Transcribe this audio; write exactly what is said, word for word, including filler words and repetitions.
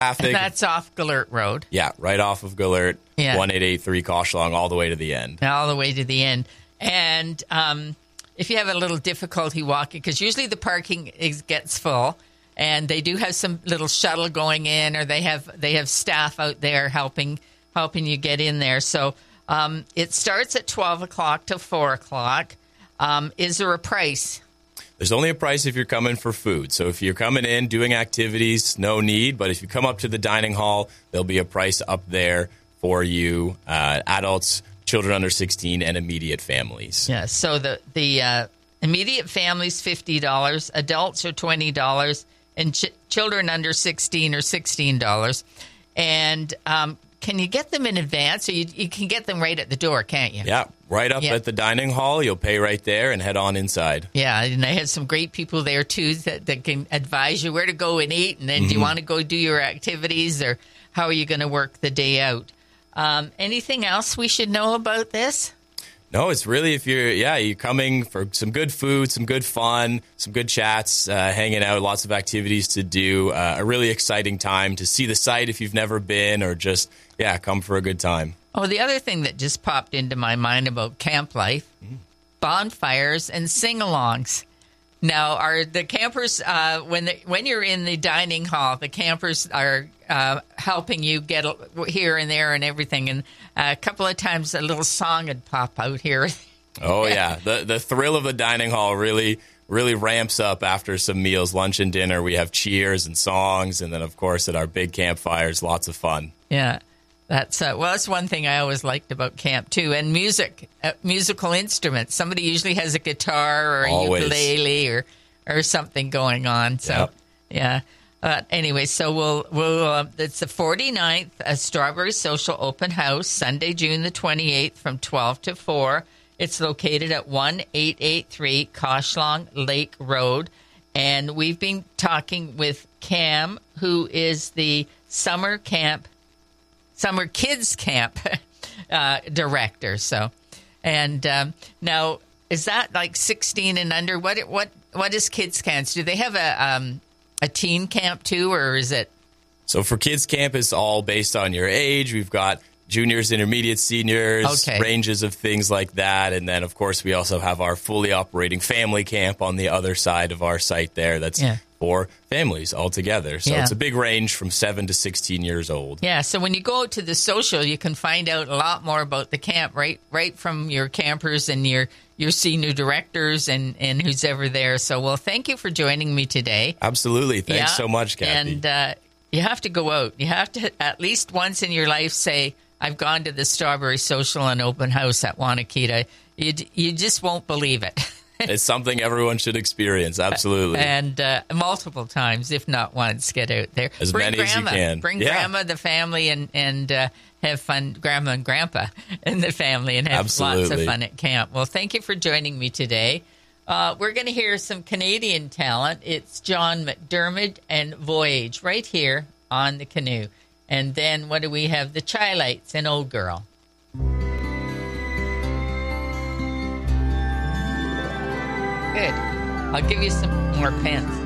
traffic. And that's off Gellert Road. Yeah, right off of Gellert, yeah. eighteen eighty-three Coshlang, all the way to the end. All the way to the end. And um, if you have a little difficulty walking, because usually the parking is, gets full, and they do have some little shuttle going in, or they have they have staff out there helping helping you get in there. So um, it starts at twelve o'clock to four o'clock. Um, is there a price? There's only a price if you're coming for food. So if you're coming in doing activities, no need. But if you come up to the dining hall, there'll be a price up there for you, uh, adults, children under sixteen, and immediate families. Yeah, so the, the uh, immediate families, fifty dollars, adults are twenty dollars, and ch- children under sixteen are sixteen dollars. And um, can you get them in advance? Or you, you can get them right at the door, can't you? Yeah, right up yeah. at the dining hall. You'll pay right there and head on inside. Yeah, and I had some great people there, too, that, that can advise you where to go and eat. And then mm-hmm. do you want to go do your activities, or how are you going to work the day out? Um, anything else we should know about this? No, it's really if you're, yeah, you're coming for some good food, some good fun, some good chats, uh, hanging out, lots of activities to do, uh, a really exciting time to see the site if you've never been, or just, yeah, come for a good time. Oh, the other thing that just popped into my mind about camp life, mm. bonfires and sing-alongs. Now, are the campers, uh, when the, when you're in the dining hall, the campers are uh, helping you get here and there and everything. And a couple of times a little song would pop out here. Oh, yeah. The the thrill of the dining hall really, really ramps up after some meals, lunch and dinner. We have cheers and songs. And then, of course, at our big campfires, lots of fun. Yeah. That's uh, well. That's one thing I always liked about camp too, and music, uh, musical instruments. Somebody usually has a guitar or a Always. ukulele or or something going on. So yep. yeah. Uh, anyway, so we'll we'll. Uh, it's the forty-ninth uh, Strawberry Social Open House, Sunday, June the twenty-eighth, from twelve to four. It's located at one eight eight three Coshlang Lake Road, and we've been talking with Cam, who is the summer camp. Summer Kids Camp uh, director. So, and um, now is that like sixteen and under? What what what is Kids Camps? Do they have a um, a teen camp too, or is it? So for Kids Camp, it's all based on your age. We've got juniors, intermediate, seniors, okay. ranges of things like that, and then of course we also have our fully operating family camp on the other side of our site there. That's yeah. for families altogether. So yeah. it's a big range from seven to sixteen years old. Yeah, so when you go to the social, you can find out a lot more about the camp right right from your campers and your, your senior directors and, and who's ever there. So, well, thank you for joining me today. Absolutely. Thanks yeah. so much, Kathy. And uh, you have to go out. You have to at least once in your life say, I've gone to the Strawberry Social and Open House at Wanakita. You, you just won't believe it. It's something everyone should experience, absolutely. And uh, multiple times, if not once, get out there. As Bring many grandma. as you can. Bring yeah. grandma, the family, and, and uh, have fun, grandma and grandpa and the family, and have absolutely. lots of fun at camp. Well, thank you for joining me today. Uh, we're going to hear some Canadian talent. It's John McDermott and Voyage right here on the Canoe. And then what do we have? The Chi-Lites and Old Girl. Good. I'll give you some more pens.